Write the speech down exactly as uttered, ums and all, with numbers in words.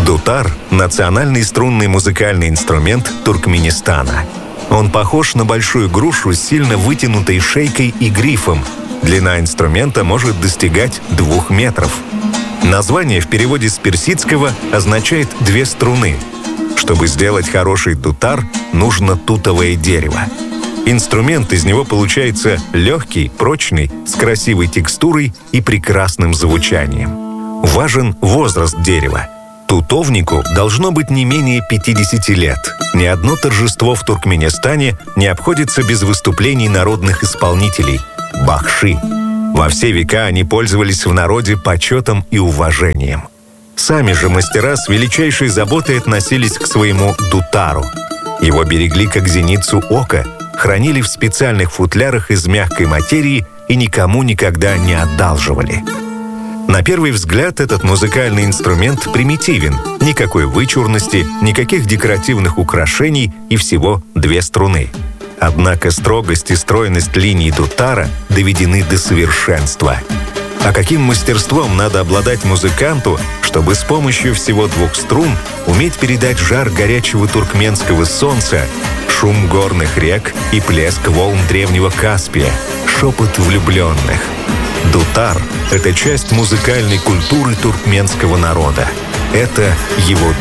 Дутар – национальный струнный музыкальный инструмент Туркменистана. Он похож на большую грушу с сильно вытянутой шейкой и грифом. Длина инструмента может достигать двух метров. Название в переводе с персидского означает «две струны». Чтобы сделать хороший дутар, нужно тутовое дерево. Инструмент из него получается легкий, прочный, с красивой текстурой и прекрасным звучанием. Важен возраст дерева. Тутовнику должно быть не менее пятидесяти лет. Ни одно торжество в Туркменистане не обходится без выступлений народных исполнителей – бахши. Во все века они пользовались в народе почетом и уважением. Сами же мастера с величайшей заботой относились к своему дутару. Его берегли как зеницу ока, хранили в специальных футлярах из мягкой материи и никому никогда не одалживали. На первый взгляд этот музыкальный инструмент примитивен. Никакой вычурности, никаких декоративных украшений и всего две струны. Однако строгость и стройность линий дутара доведены до совершенства. А каким мастерством надо обладать музыканту, чтобы с помощью всего двух струн уметь передать жар горячего туркменского солнца, шум горных рек и плеск волн древнего Каспия, шепот влюбленных. Дутар — это часть музыкальной культуры туркменского народа. Это его